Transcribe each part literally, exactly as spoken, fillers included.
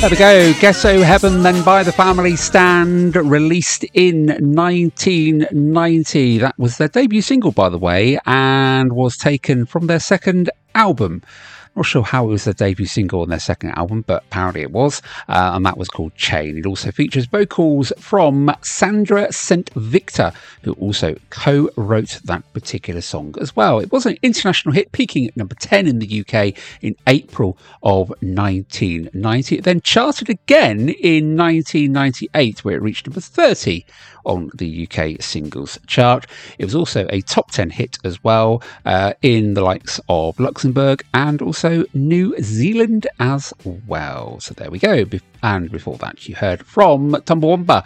There we go. Guess So Heaven, then by the Family Stand, released in nineteen ninety. That was their debut single, by the way, and was taken from their second album. Not sure how it was their debut single on their second album, but apparently it was, uh, and that was called Chain. It also features vocals from Sandra Saint Victor, who also co-wrote that particular song as well. It was an international hit, peaking at number ten in the U K in April of nineteen ninety. It then charted again in nineteen ninety-eight, where it reached number thirty on the U K singles chart. It was also a top ten hit as well uh, in the likes of Luxembourg and also New Zealand as well. So there we go. And before that, you heard from Chumbawamba,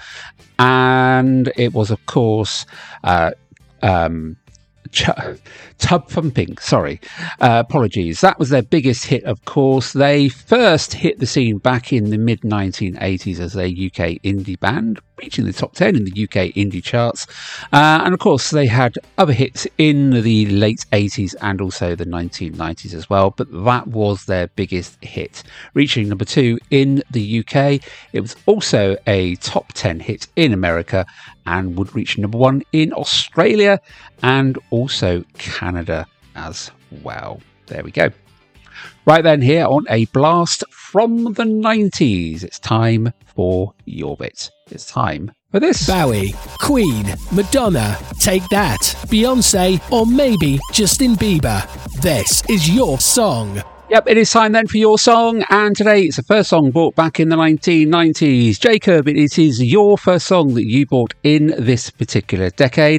and it was, of course, uh, um, Ch- Tub Thumping. Sorry, uh, apologies. That was their biggest hit, of course. They first hit the scene back in the mid nineteen eighties as a U K indie band, reaching the top ten in the U K indie charts. Uh, and of course, they had other hits in the late eighties and also the nineteen nineties as well. But that was their biggest hit, reaching number two in the U K. It was also a top ten hit in America and would reach number one in Australia and also Canada as well. There we go. Right then, here on a blast from the nineties, it's time for your bit. It's time for this. Bowie, Queen, Madonna, Take That, Beyonce, or maybe Justin Bieber. This is your song. Yep, it is time then for your song, and today it's the first song bought back in the nineteen nineties. Jacob, it is your first song that you bought in this particular decade,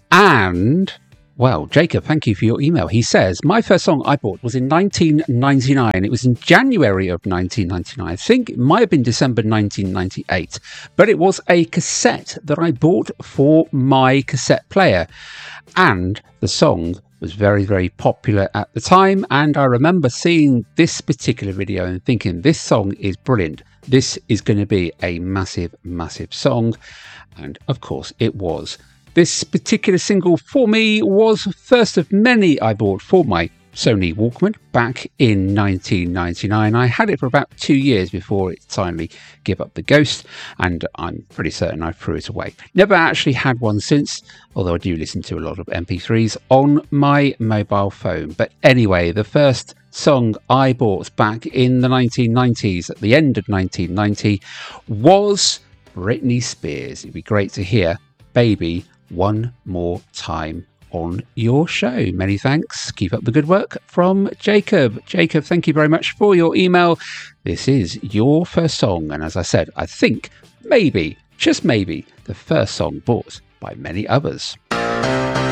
and, well, Jacob, thank you for your email. He says, my first song I bought was in nineteen ninety-nine. It was in January of nineteen ninety-nine. I think it might have been December nineteen ninety-eight, but it was a cassette that I bought for my cassette player, and the song was very, very popular at the time, and I remember seeing this particular video and thinking, this song is brilliant. This is going to be a massive, massive song, and of course it was. This particular single for me was first of many I bought for my Sony Walkman back in nineteen ninety-nine. I had it for about two years before it finally gave up the ghost, and I'm pretty certain I threw it away. Never actually had one since, although I do listen to a lot of M P threes on my mobile phone. But anyway, the first song I bought back in the nineteen nineties, at the end of nineteen ninety, was Britney Spears. It'd be great to hear Baby one more time on your show. Many thanks. Keep up the good work from Jacob. Jacob, thank you very much for your email. This is your first song, and as I said, I think maybe, just maybe, the first song bought by many others.